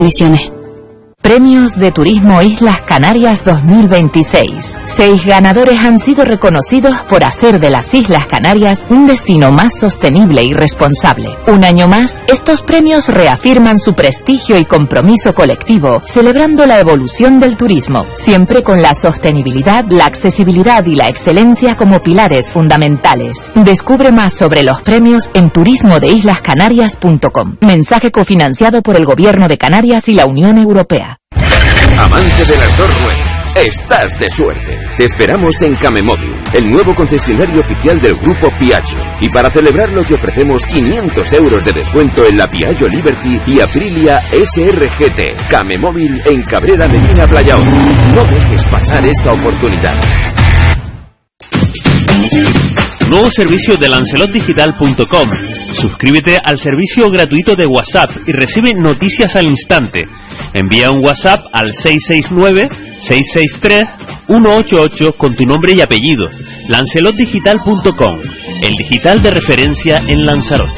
Misiones. Premios de Turismo Islas Canarias 2026. 6 ganadores han sido reconocidos por hacer de las Islas Canarias un destino más sostenible y responsable. Un año más, estos premios reafirman su prestigio y compromiso colectivo, celebrando la evolución del turismo, siempre con la sostenibilidad, la accesibilidad y la excelencia como pilares fundamentales. Descubre más sobre los premios en turismodeislascanarias.com. Mensaje cofinanciado por el Gobierno de Canarias y la Unión Europea. Amante de las dos ruedas, estás de suerte. Te esperamos en Camemóvil, el nuevo concesionario oficial del grupo Piaggio. Y para celebrarlo te ofrecemos 500 euros de descuento en la Piaggio Liberty y Aprilia SRGT. Camemóvil en Cabrera Medina Playaón. No dejes pasar esta oportunidad. Nuevo servicio de lancelotdigital.com. Suscríbete al servicio gratuito de WhatsApp y recibe noticias al instante. Envía un WhatsApp al 669-663-188 con tu nombre y apellido. Lancelotdigital.com, el digital de referencia en Lanzarote.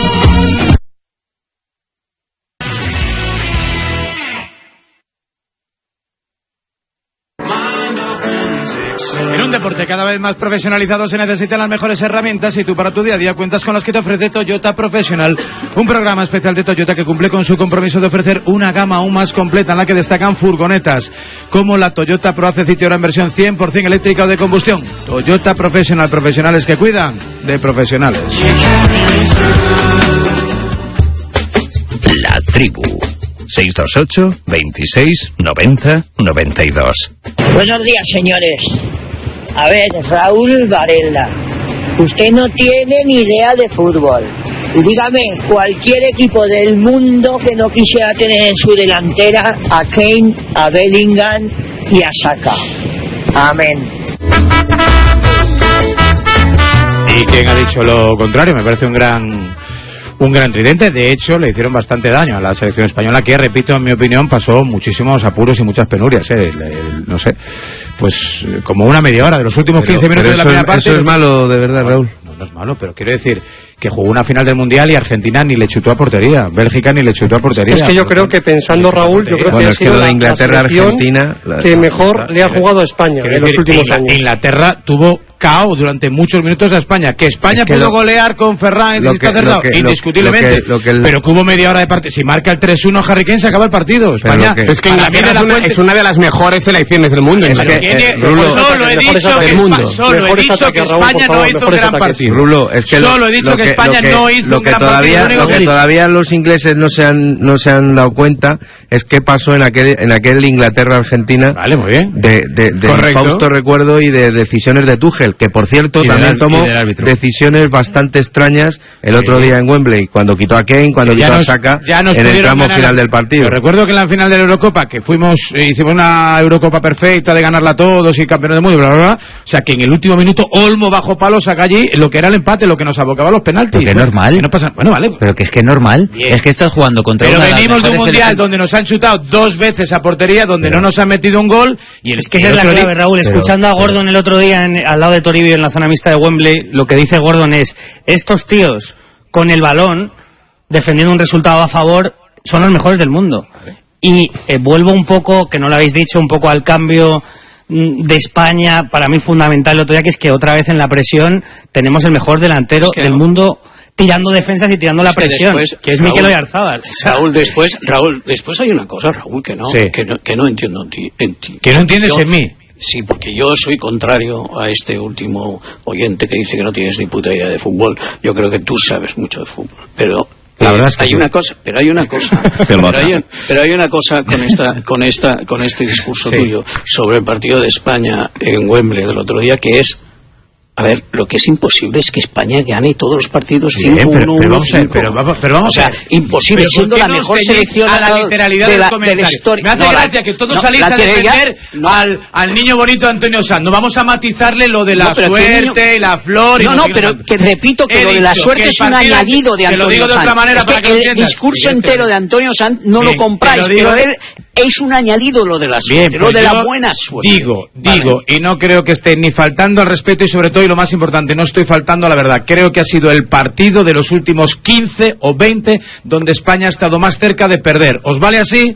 En un deporte cada vez más profesionalizado se necesitan las mejores herramientas y tú para tu día a día cuentas con las que te ofrece Toyota Professional, un programa especial de Toyota que cumple con su compromiso de ofrecer una gama aún más completa en la que destacan furgonetas como la Toyota Proace City ahora en versión 100% eléctrica o de combustión. Toyota Professional, profesionales que cuidan de profesionales. La Tribu 628 26 90 92. Buenos días, señores. A ver, Raúl Varela, usted no tiene ni idea de fútbol. Y dígame, cualquier equipo del mundo que no quisiera tener en su delantera a Kane, a Bellingham y a Saka. Amén. ¿Y quién ha dicho lo contrario? Me parece un gran tridente. De hecho, le hicieron bastante daño a la selección española, que, repito, en mi opinión, pasó muchísimos apuros y muchas penurias. No sé, pues como una media hora de los últimos 15 minutos de la primera parte. Eso es malo, de verdad, Raúl. No es malo, pero quiero decir que jugó una final del Mundial y Argentina ni le chutó a portería, Bélgica ni le chutó a portería. Es que yo creo que pensando, Raúl, yo creo que ha sido la Inglaterra, Argentina que mejor le ha jugado a España en los últimos años. Inglaterra tuvo KO durante muchos minutos a España, que España pudo golear con Ferran indiscutiblemente, pero que hubo media hora de partido. Si marca el 3-1 Harry Kane, se acaba el partido. España es que Inglaterra es una de las mejores selecciones del mundo. Solo he dicho que España no hizo un gran partido. Rulo, es que solo he dicho que España no hizo un gran partido. Lo que todavía los ingleses no se han dado cuenta es qué pasó en aquel Inglaterra-Argentina. Vale, muy bien. De fausto recuerdo y de decisiones de Tuchel, que por cierto también tomó decisiones bastante extrañas el otro día en Wembley, cuando quitó a Kane, cuando quitó a Saka en el tramo final del partido. Pero recuerdo que en la final de la Eurocopa, que hicimos una Eurocopa perfecta de ganarla todos y campeones del mundo, bla, bla, bla. O sea, que en el último minuto Olmo bajo palo saca allí lo que era el empate, lo que nos abocaba a los penaltis. Pero que es normal. Que no pasa, bueno, vale. Pero que es que es normal. Bien. Es que estás jugando contra pero venimos de un mundial donde nos han chutado 2 veces a portería, donde no nos han metido un gol. Y es que esa es la clave, Raúl. Escuchando a Gordon el otro día al lado de Toribio en la zona mixta de Wembley, lo que dice Gordon es: estos tíos con el balón defendiendo un resultado a favor son los mejores del mundo. Y vuelvo un poco, que no lo habéis dicho, un poco al cambio de España, para mí fundamental el otro día, que es que otra vez en la presión tenemos el mejor delantero del mundo tirando defensas y tirando la presión, después, que es Mikel Oyarzabal. Raúl, después hay una cosa, Raúl, que no entiendo en ti. ¿Que no entiendes en mí? Sí, porque yo soy contrario a este último oyente que dice que no tienes ni puta idea de fútbol. Yo creo que tú sabes mucho de fútbol, pero la verdad es que hay una cosa con este discurso tuyo sobre el partido de España en Wembley del otro día, que es, a ver, lo que es imposible es que España gane todos los partidos 5-1-1-5. Pero vamos a ver, imposible, siendo la mejor selección a la literalidad de la historia. Me hace gracia que todos salís a defender al niño bonito Antonio Sanz. No vamos a matizarle lo de la suerte y la flor. Pero que repito que lo de la suerte es un añadido de Antonio Sanz. Es que el discurso entero de Antonio Sanz no lo compráis, pero es un añadido lo de la suerte, bien, lo de la buena suerte. Digo, y no creo que esté ni faltando al respeto y sobre todo, y lo más importante, no estoy faltando a la verdad. Creo que ha sido el partido de los últimos 15 o 20 donde España ha estado más cerca de perder. ¿Os vale así?